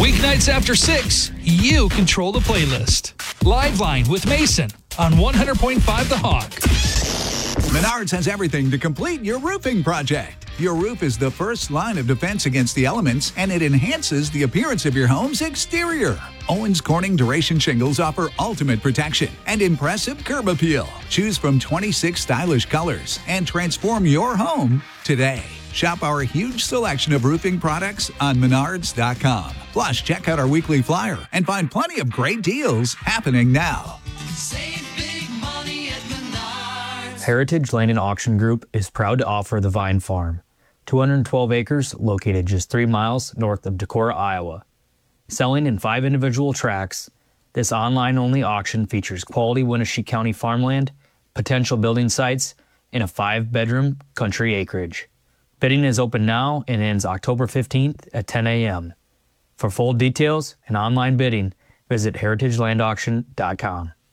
Weeknights after 6, you control the playlist. Live Line with Mason on 100.5 The Hog. Menards has everything to complete your roofing project. Your roof is the first line of defense against the elements, and it enhances the appearance of your home's exterior. Owens Corning Duration Shingles offer ultimate protection and impressive curb appeal. Choose from 26 stylish colors and transform your home today. Shop our huge selection of roofing products on Menards.com. Plus, check out our weekly flyer and find plenty of great deals happening now. Save big money at Menards. Heritage Land and Auction Group is proud to offer the Vine Farm, 212 acres located just 3 miles north of Decorah, Iowa. Selling in 5 individual tracts, this online-only auction features quality Winnebago County farmland, potential building sites, and a 5-bedroom country acreage. Bidding is open now and ends October 15th at 10 a.m. For full details and online bidding, visit heritagelandauction.com.